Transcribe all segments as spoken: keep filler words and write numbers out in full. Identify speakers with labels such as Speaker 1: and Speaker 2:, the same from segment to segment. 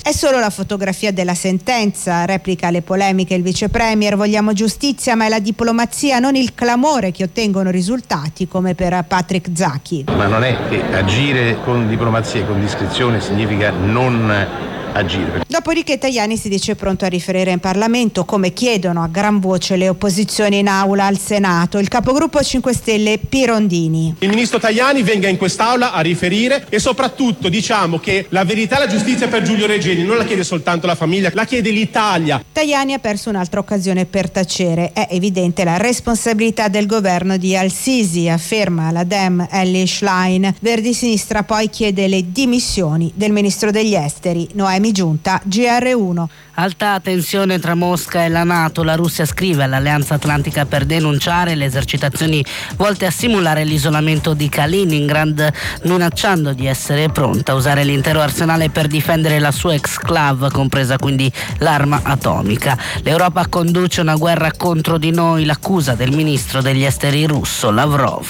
Speaker 1: È solo la fotografia della sentenza, replica le polemiche il vice premier. Vogliamo giustizia, ma è la diplomazia, non il clamore, che ottengono risultati come per Patrick Zaki.
Speaker 2: Ma non è che agire con diplomazia e con discrezione significa non agire.
Speaker 1: Dopodiché Tajani si dice pronto a riferire in Parlamento, come chiedono a gran voce le opposizioni in aula al Senato. Il capogruppo cinque Stelle Pirondini.
Speaker 3: Il ministro Tajani venga in quest'aula a riferire e soprattutto diciamo che la verità e la giustizia per Giulio Regeni non la chiede soltanto la famiglia, la chiede l'Italia.
Speaker 1: Tajani ha perso un'altra occasione per tacere. È evidente la responsabilità del governo di Al-Sisi, afferma la Dem Ellie Schlein. Verdi Sinistra poi chiede le dimissioni del ministro degli esteri Noemi Giunta, G R uno.
Speaker 4: Alta tensione tra Mosca e la NATO. La Russia scrive all'Alleanza Atlantica per denunciare le esercitazioni volte a simulare l'isolamento di Kaliningrad, minacciando di essere pronta a usare l'intero arsenale per difendere la sua exclave, compresa quindi l'arma atomica. L'Europa conduce una guerra contro di noi, l'accusa del ministro degli esteri russo Lavrov.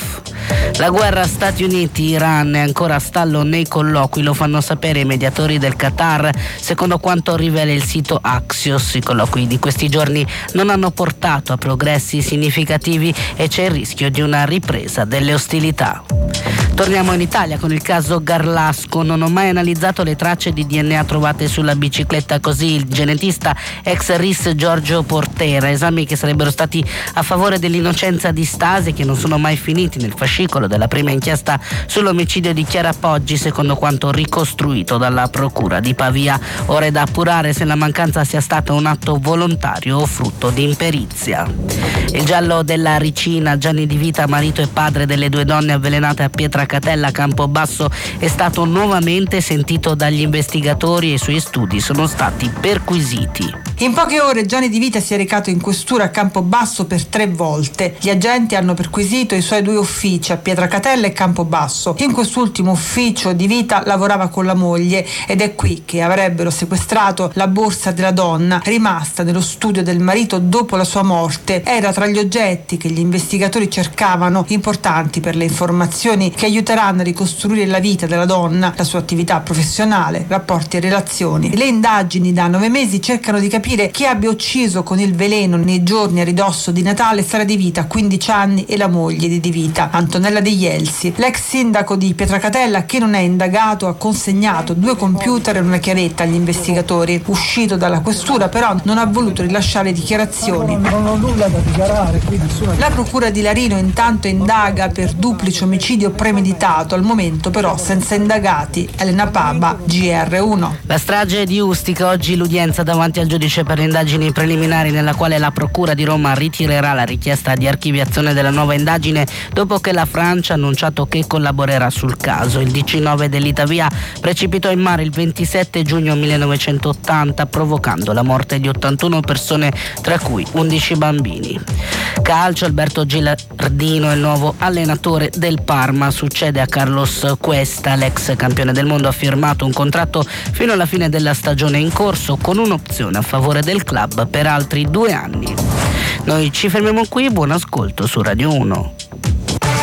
Speaker 4: La guerra Stati Uniti-Iran è ancora a stallo nei colloqui, lo fanno sapere i mediatori del Qatar, secondo quanto rivela il sito Axios. I colloqui di questi giorni non hanno portato a progressi significativi e c'è il rischio di una ripresa delle ostilità. Torniamo in Italia con il caso Garlasco. Non ho mai analizzato le tracce di D N A trovate sulla bicicletta, così il genetista ex R I S Giorgio Portera. Esami che sarebbero stati a favore dell'innocenza di Stasi, che non sono mai finiti nel fascicolo della prima inchiesta sull'omicidio di Chiara Poggi, secondo quanto ricostruito dalla procura di Pavia. Ora è da appurare se la mancanza sia stata un atto volontario o frutto di imperizia. Il giallo della Ricina, Gianni Di Vita, marito e padre delle due donne avvelenate a Pietracatella a Campobasso, è stato nuovamente sentito dagli investigatori e i suoi studi sono stati perquisiti.
Speaker 5: In poche ore Gianni Di Vita si è recato in questura a Campobasso per tre volte. Gli agenti hanno perquisito i suoi due uffici a Pietracatella e Campobasso. In quest'ultimo ufficio Di Vita lavorava con la moglie ed è qui che avrebbero sequestrato la borsa della donna rimasta nello studio del marito dopo la sua morte. Era tra gli oggetti che gli investigatori cercavano, importanti per le informazioni che aiuteranno a ricostruire la vita della donna, la sua attività professionale, rapporti e relazioni. Le indagini da nove mesi cercano di capire chi abbia ucciso con il veleno nei giorni a ridosso di Natale Sara Di Vita, quindici anni, e la moglie di Di Vita, Antonella De Ielsi. L'ex sindaco di Pietracatella, che non è indagato, ha consegnato due computer e una chiavetta agli investigatori. Uscito dalla questura però non ha voluto rilasciare dichiarazioni.
Speaker 6: Non ho nulla da dichiarare.
Speaker 5: La procura di Larino intanto indaga per duplice omicidio premeditato, al momento però senza indagati. Elena Paba, G R uno.
Speaker 4: La strage di Ustica, oggi l'udienza davanti al giudice per le indagini preliminari, nella quale la procura di Roma ritirerà la richiesta di archiviazione della nuova indagine dopo che la Francia ha annunciato che collaborerà sul caso. Il diciannove dell'Itavia precipitò in mare il ventisette giugno millenovecentottanta, provocando la morte di ottantuno persone, tra cui undici bambini. Calcio, Alberto Gilardino è il nuovo allenatore del Parma, succede a Carlos Cuesta. L'ex campione del mondo ha firmato un contratto fino alla fine della stagione in corso, con un'opzione a favore del club per altri due anni. Noi ci fermiamo qui, buon ascolto su Radio uno.